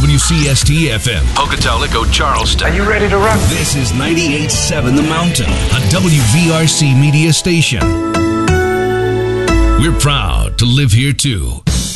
WCST-FM, Pocatello, Charleston. Are you ready to rock? This is 98.7 The Mountain, a WVRC media station. We're proud to live here, too.